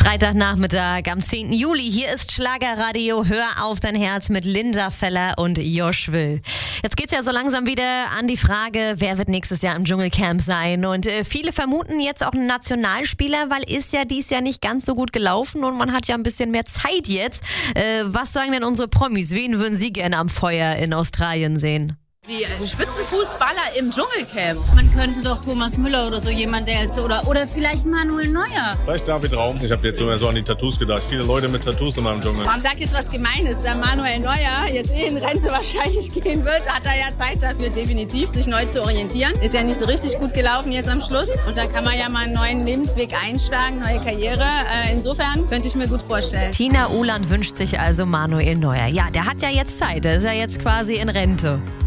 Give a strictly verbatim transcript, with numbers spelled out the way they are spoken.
Freitagnachmittag am zehnten Juli. Hier ist Schlagerradio. Hör auf dein Herz mit Linda Feller und Josh Will. Jetzt geht's ja so langsam wieder an die Frage, wer wird nächstes Jahr im Dschungelcamp sein? Und äh, viele vermuten jetzt auch einen Nationalspieler, weil ist ja dies Jahr nicht ganz so gut gelaufen und man hat ja ein bisschen mehr Zeit jetzt. Äh, was sagen denn unsere Promis? Wen würden Sie gerne am Feuer in Australien sehen? Wie ein Spitzenfußballer im Dschungelcamp. Man könnte doch Thomas Müller oder so jemand, der jetzt, oder, oder vielleicht Manuel Neuer. Vielleicht David Raum. Ich habe jetzt sogar so an die Tattoos gedacht. Viele Leute mit Tattoos immer im Dschungel. Ich sag jetzt was Gemeines, da Manuel Neuer jetzt eh in Rente wahrscheinlich gehen wird, hat er ja Zeit dafür definitiv, sich neu zu orientieren. Ist ja nicht so richtig gut gelaufen jetzt am Schluss und da kann man ja mal einen neuen Lebensweg einschlagen, neue Karriere. Äh, insofern könnte ich mir gut vorstellen. Tina Uhland wünscht sich also Manuel Neuer. Ja, der hat ja jetzt Zeit, der ist ja jetzt quasi in Rente.